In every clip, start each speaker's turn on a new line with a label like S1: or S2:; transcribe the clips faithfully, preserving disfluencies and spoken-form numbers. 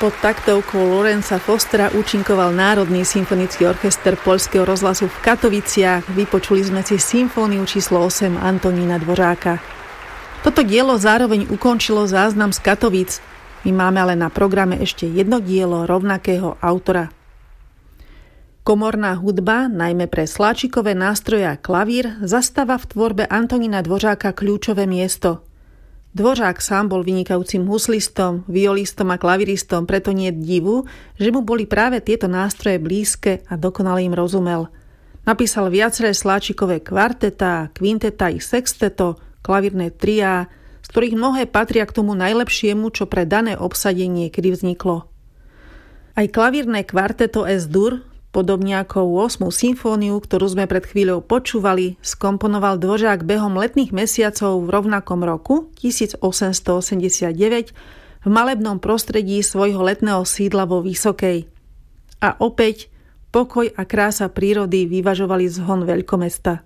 S1: Pod taktovkou Lorenza Fostera účinkoval Národný symfonický orchester Poľského rozhlasu v Katoviciach. Vypočuli sme si symfóniu číslo osem Antonína Dvořáka. Toto dielo zároveň ukončilo záznam z Katovíc. My máme ale na programe ešte jedno dielo rovnakého autora. Komorná hudba, najmä pre sláčikové nástroje a klavír, zastáva v tvorbe Antonína Dvořáka kľúčové miesto. Dvořák sám bol vynikajúcim huslistom, violistom a klaviristom, preto nie je divu, že mu boli práve tieto nástroje blízke a dokonale im rozumel. Napísal viaceré sláčikové kvartetá, kvinteta i sexteto, klavírne triá, z ktorých mnohé patria k tomu najlepšiemu, čo pre dané obsadenie kedy vzniklo. Aj klavírne kvarteto Es-dur, podobne ako ôsmu symfóniu, ktorú sme pred chvíľou počúvali, skomponoval Dvořák behom letných mesiacov v rovnakom roku tisícosemstoosemdesiatdeväť v malebnom prostredí svojho letného sídla vo Vysokej. A opäť pokoj a krása prírody vyvažovali zhon veľkomesta.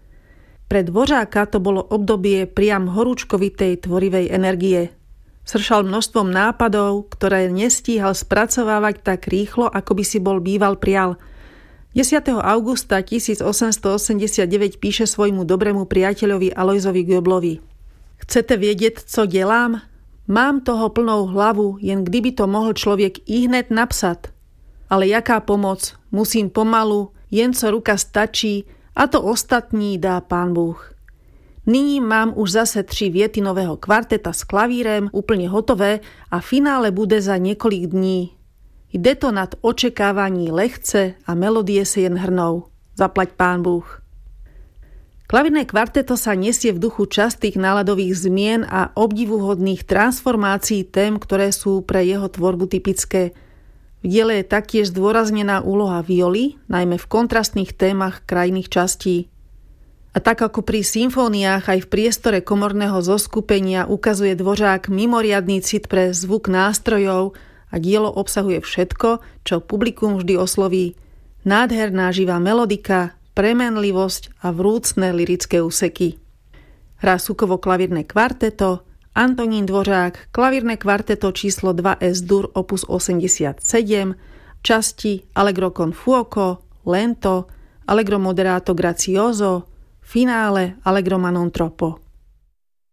S1: Pre Dvořáka to bolo obdobie priam horúčkovitej tvorivej energie. Sršal množstvom nápadov, ktoré nestíhal spracovávať tak rýchlo, ako by si bol býval prial. desiateho augusta tisícosemstoosemdesiatdeväť píše svojmu dobrému priateľovi Alojzovi Göblovi. Chcete vedieť, co delám? Mám toho plnou hlavu, jen kdyby to mohl človek ihned napsat. Ale jaká pomoc? Musím pomalu, jen co ruka stačí, a to ostatní dá Pán Bůh. Nyní mám už zase tři viety nového kvarteta s klavírem úplne hotové a finále bude za niekoľk dní. Jde to nad očekávání lehce a melodie se jen hrnou. Zaplať Pán Bůh. Klavírne kvarteto sa nesie v duchu častých náladových zmien a obdivuhodných transformácií tém, ktoré sú pre jeho tvorbu typické. V diele je taktiež zdôraznená úloha violy, najmä v kontrastných témach krajných častí. A tak ako pri symfóniách aj v priestore komorného zoskupenia ukazuje Dvořák mimoriadny cit pre zvuk nástrojov a dielo obsahuje všetko, čo publikum vždy osloví. Nádherná živá melodika, premenlivosť a vrúcne lirické úseky. Hrá Sukovo klavírne kvarteto, Antonín Dvořák, klavírne kvarteto číslo dva Es-dur opus osemdesiatsedem, časti Allegro con fuoco, Lento, Allegro moderato grazioso, finále Allegro ma non troppo.